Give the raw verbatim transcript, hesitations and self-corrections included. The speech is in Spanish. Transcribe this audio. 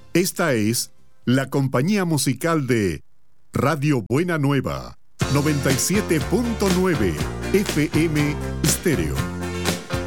Esta es la compañía musical de Radio Buena Nueva, noventa y siete punto nueve F M Stereo.